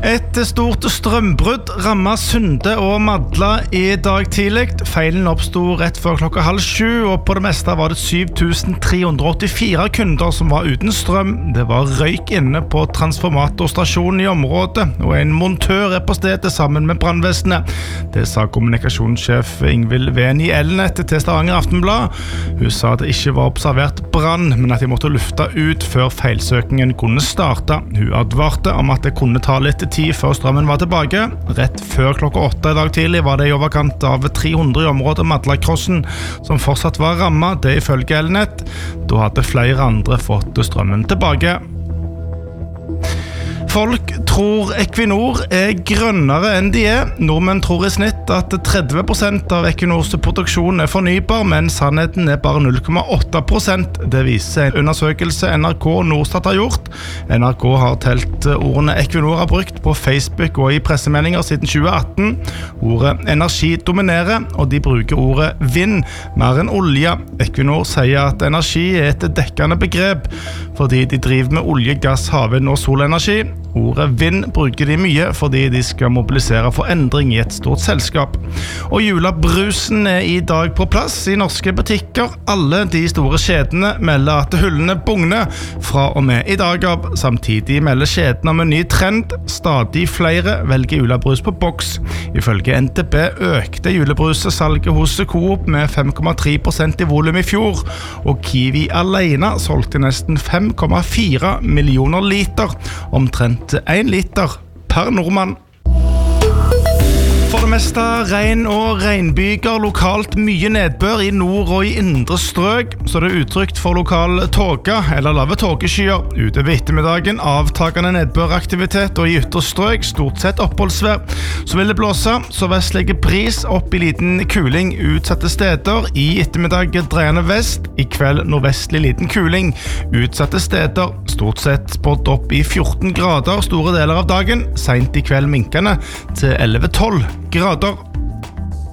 Et stort strømbrudd rammet Sunde og Madla I dag tidlig. Feilen oppstod rett før 6:30, og på det meste var det 7384 kunder som var uten strøm. Det var røyk inne på transformatorstasjonen I området, og en montør på stedet sammen med brannvesenet. Det sa kommunikasjonssjef Ingvild Ven I Elnett til Stavanger Aftenblad. Hun sa det ikke var observert brann, men at de måtte lufte ut før feilsøkningen kunne starte. Hun advarte om at det kunne ta litt tid før strømmen var tilbake. Rett før 8:00 I dag tidlig var det I overkant av 300 I området Madlakrossen som fortsatt var rammet, det ifølge Elnett. Da hadde flere andre fått strømmen tilbake. Folk tror Equinor grønnere enn de Nordmenn tror I snitt at 30% av Equinors produksjon fornybar, men sannheten bare 0,8%. Det viser en undersøkelse NRK Norstat har gjort. NRK har telt ordene Equinor har brukt på Facebook og I pressemeldinger siden 2018. Ordet energi dominerer, og de bruker ordet vind mer enn olje. Equinor sier at energi et dekkende begrep, fordi de driver med olje, gass, havvind og solenergi. Ordet vind bruker de mye fordi de skal mobilisere for endring I et stort selskap. Og julebrusen I dag på plass I norske butikker. Alle de store kjedene melder at hyllene bugner fra og med I dag av. Samtidig melder kjedene om en ny trend. Stadig flere velger julebrus på boks. Ifølge NTB økte julebrusesalget hos Coop med 5,3% I volum I fjor, og Kiwi alene solgte nesten 5,4 millioner liter, omtrent 1 liter per nordmann. For det meste regn og regnbyger, lokalt mye nedbør I nord og I indre strøk, så det utrygt for lokal tåke eller lave tåkeskyer. Utover ettermiddagen avtagende nedbøraktivitet og I ytre strøk, stort sett oppholdsvær. Så vil det blåse, så vestlige bris opp I liten kuling utsatte steder. I ettermiddag dreiende vest, I kveld nordvestlig liten kuling utsatte steder. Stort sett spådd opp I 14 grader store deler av dagen, sent I kveld minkende til 11-12 grader.